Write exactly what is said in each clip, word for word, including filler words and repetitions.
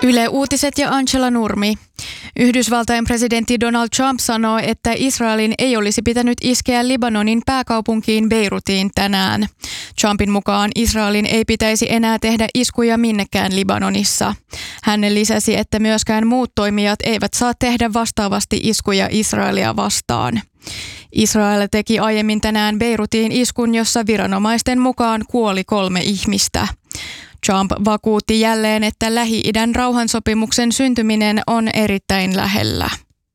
Yle Uutiset ja Angela Nurmi. Yhdysvaltain presidentti Donald Trump sanoo, että Israelin ei olisi pitänyt iskeä Libanonin pääkaupunkiin Beirutiin tänään. Trumpin mukaan Israelin ei pitäisi enää tehdä iskuja minnekään Libanonissa. Hän lisäsi, että myöskään muut toimijat eivät saa tehdä vastaavasti iskuja Israelia vastaan. Israel teki aiemmin tänään Beirutiin iskun, jossa viranomaisten mukaan kuoli kolme ihmistä. Trump vakuutti jälleen, että Lähi-idän rauhansopimuksen syntyminen on erittäin lähellä.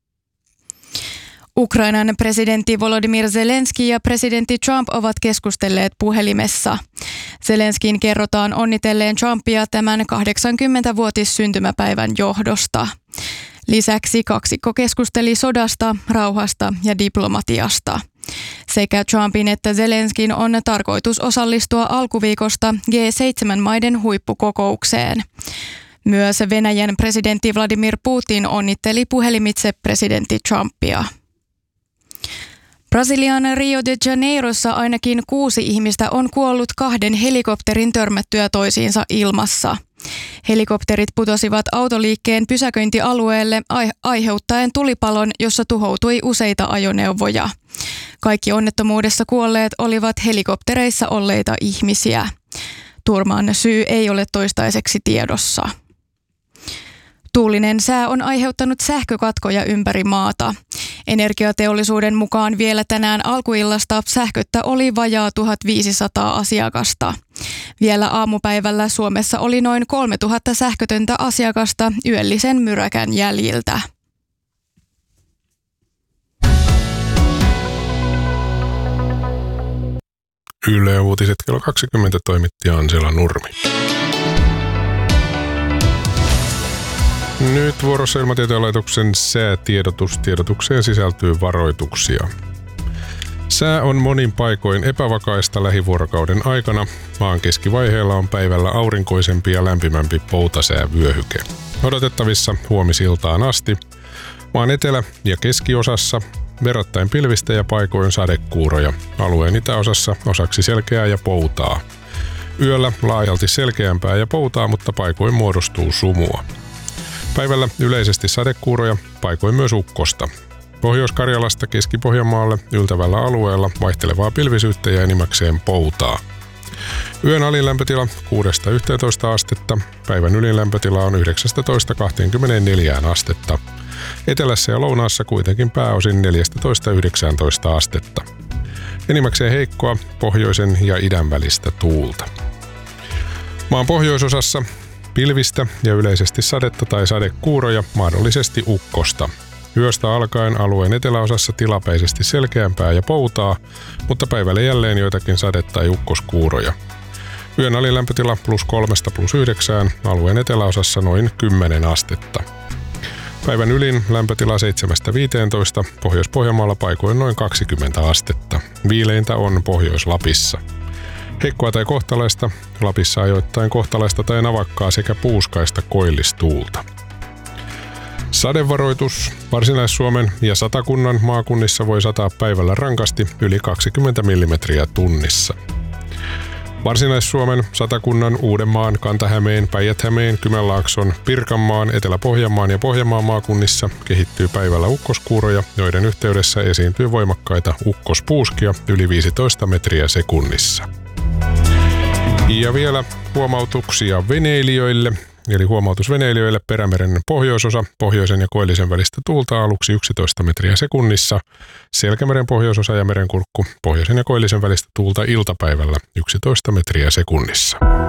Ukrainan presidentti Volodymyr Zelenski ja presidentti Trump ovat keskustelleet puhelimessa. Zelenskin kerrotaan onnitelleen Trumpia tämän kahdeksankymmenvuotissyntymäpäivän johdosta. Lisäksi kaksikko keskusteli sodasta, rauhasta ja diplomatiasta. Sekä Trumpin että Zelenskin on tarkoitus osallistua alkuviikosta G seitsemän maiden huippukokoukseen. Myös Venäjän presidentti Vladimir Putin onnitteli puhelimitse presidentti Trumpia. Brasilian Rio de Janeirossa ainakin kuusi ihmistä on kuollut kahden helikopterin törmättyä toisiinsa ilmassa. Helikopterit putosivat autoliikkeen pysäköintialueelle aiheuttaen tulipalon, jossa tuhoutui useita ajoneuvoja. Kaikki onnettomuudessa kuolleet olivat helikoptereissa olleita ihmisiä. Turman syy ei ole toistaiseksi tiedossa. Tuulinen sää on aiheuttanut sähkökatkoja ympäri maata. Energiateollisuuden mukaan vielä tänään alkuillasta sähköttä oli vajaa tuhatviisisataa asiakasta. Vielä aamupäivällä Suomessa oli noin kolmetuhatta sähkötöntä asiakasta yöllisen myräkän jäljiltä. Yle Uutiset kello kaksikymmentä toimitti Angela Nurmi. Nyt vuorossa Ilmatieteen laitoksen säätiedotus. Tiedotukseen sisältyy varoituksia. Sää on monin paikoin epävakaista lähivuorokauden aikana. Maan keskivaiheella on päivällä aurinkoisempi ja lämpimämpi poutasäävyöhyke. Odotettavissa huomisiltaan asti. Maan etelä- ja keskiosassa verrattain pilvistä ja paikoin sadekuuroja. Alueen itäosassa osaksi selkeää ja poutaa. Yöllä laajalti selkeämpää ja poutaa, mutta paikoin muodostuu sumua. Päivällä yleisesti sadekuuroja, paikoin myös ukkosta. Pohjois-Karjalasta Keski-Pohjanmaalle yltävällä alueella vaihtelevaa pilvisyyttä ja enimmäkseen poutaa. Yön alinlämpötila kuudesta yhteentoista astetta, päivän ylinlämpötila on yhdeksästätoista kaksikymmentäneljä astetta. Etelässä ja lounaassa kuitenkin pääosin neljästätoista yhdeksäntoista astetta. Enimmäkseen heikkoa pohjoisen ja idän välistä tuulta. Maan pohjoisosassa pilvistä ja yleisesti sadetta tai sadekuuroja, mahdollisesti ukkosta. Yöstä alkaen alueen eteläosassa tilapäisesti selkeämpää ja poutaa, mutta päivällä jälleen joitakin sade- tai ukkoskuuroja. Yön alilämpötila plus kolmesta plus yhdeksään, alueen eteläosassa noin kymmenen astetta. Päivän ylin lämpötila seitsemästä viiteentoista, Pohjois-Pohjanmaalla paikoin noin kaksikymmentä astetta. Viileintä on Pohjois-Lapissa. Heikkoa tai kohtalaista, Lapissa ajoittain kohtalaista tai navakkaa sekä puuskaista koillistuulta. Sadevaroitus. Varsinais-Suomen ja Satakunnan maakunnissa voi sataa päivällä rankasti yli kaksikymmentä millimetriä tunnissa. Varsinais-Suomen, Satakunnan, Uudenmaan, Kanta-Hämeen, Päijät-Hämeen, Kymenlaakson, Pirkanmaan, Etelä-Pohjanmaan ja Pohjanmaan maakunnissa kehittyy päivällä ukkoskuuroja, joiden yhteydessä esiintyy voimakkaita ukkospuuskia yli viisitoista metriä sekunnissa. Ja vielä huomautuksia veneilijöille. Eli huomautus veneilijöille: Perämeren pohjoisosa, pohjoisen ja koillisen välistä tuulta aluksi yksitoista metriä sekunnissa. Selkämeren pohjoisosa ja merenkurkku, pohjoisen ja koillisen välistä tuulta iltapäivällä yksitoista metriä sekunnissa.